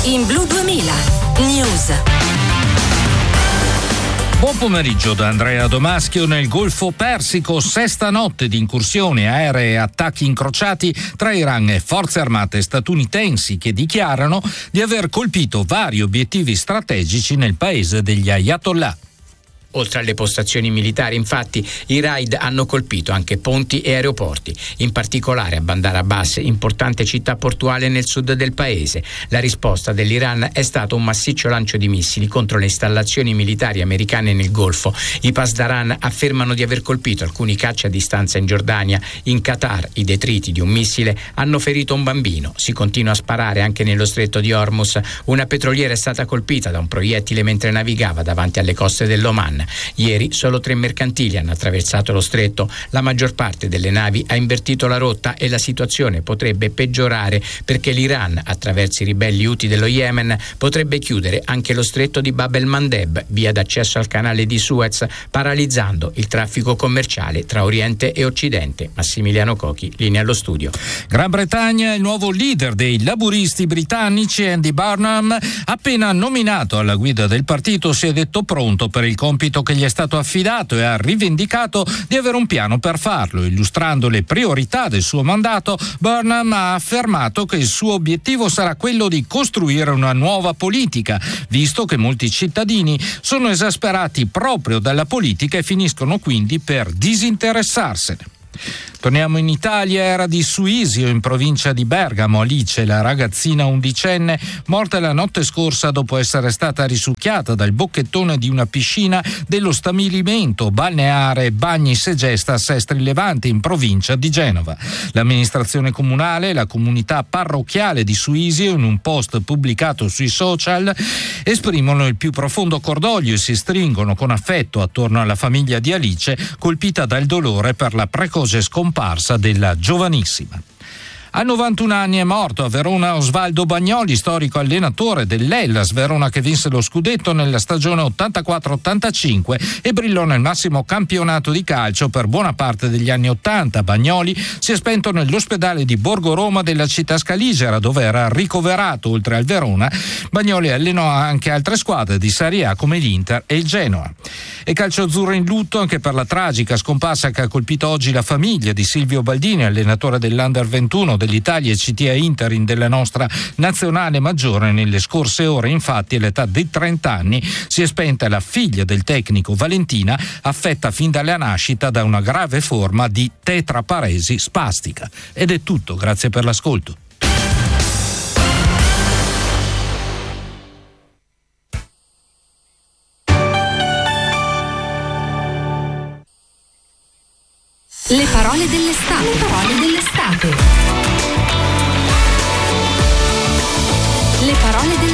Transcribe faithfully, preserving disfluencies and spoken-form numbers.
In Blu duemila News. Buon pomeriggio da Andrea Domaschio. Nel Golfo Persico, sesta notte di incursioni aeree e attacchi incrociati tra Iran e forze armate statunitensi che dichiarano di aver colpito vari obiettivi strategici nel paese degli Ayatollah. Oltre alle postazioni militari, infatti, i raid hanno colpito anche ponti e aeroporti, in particolare a Bandar Abbas, importante città portuale nel sud del paese. La risposta dell'Iran è stato un massiccio lancio di missili contro le installazioni militari americane nel Golfo. I Pasdaran affermano di aver colpito alcuni caccia a distanza in Giordania. In Qatar i detriti di un missile hanno ferito un bambino. Si continua a sparare anche nello stretto di Hormuz. Una petroliera è stata colpita da un proiettile mentre navigava davanti alle coste dell'Oman. Ieri solo tre mercantili hanno attraversato lo stretto. La maggior parte delle navi ha invertito la rotta e la situazione potrebbe peggiorare perché l'Iran, attraverso i ribelli Houthi dello Yemen, potrebbe chiudere anche lo stretto di Bab el-Mandeb, via d'accesso al canale di Suez, paralizzando il traffico commerciale tra Oriente e Occidente. Massimiliano Cochi, linea allo studio. Gran Bretagna, il nuovo leader dei laburisti britannici, Andy Burnham, appena nominato alla guida del partito, si è detto pronto per il compito che gli è stato affidato e ha rivendicato di avere un piano per farlo. Illustrando le priorità del suo mandato, Burnham ha affermato che il suo obiettivo sarà quello di costruire una nuova politica, visto che molti cittadini sono esasperati proprio dalla politica e finiscono quindi per disinteressarsene. Torniamo in Italia. Era di Suisio, in provincia di Bergamo, Alice, la ragazzina undicenne morta la notte scorsa dopo essere stata risucchiata dal bocchettone di una piscina dello stabilimento balneare Bagni Segesta a Sestri Levante, in provincia di Genova. L'amministrazione comunale e la comunità parrocchiale di Suisio, in un post pubblicato sui social, esprimono il più profondo cordoglio e si stringono con affetto attorno alla famiglia di Alice, colpita dal dolore per la precoce scomparsa della giovanissima. A novantuno anni è morto a Verona Osvaldo Bagnoli, storico allenatore dell'Hellas Verona che vinse lo scudetto nella stagione ottantaquattro ottantacinque e brillò nel massimo campionato di calcio per buona parte degli anni ottanta. Bagnoli si è spento nell'ospedale di Borgo Roma della città scaligera, dove era ricoverato. Oltre al Verona, Bagnoli allenò anche altre squadre di Serie A come l'Inter e il Genoa. E calcio azzurro in lutto anche per la tragica scomparsa che ha colpito oggi la famiglia di Silvio Baldini, allenatore dell'Under ventuno dell'Italia e C T A Interim della nostra nazionale maggiore. Nelle scorse ore, infatti, all'età di trenta anni si è spenta la figlia del tecnico, Valentina, affetta fin dalla nascita da una grave forma di tetraparesi spastica. Ed è tutto, grazie per l'ascolto. Le parole dell'estate. Le parole dell'estate. Le parole dell'estate.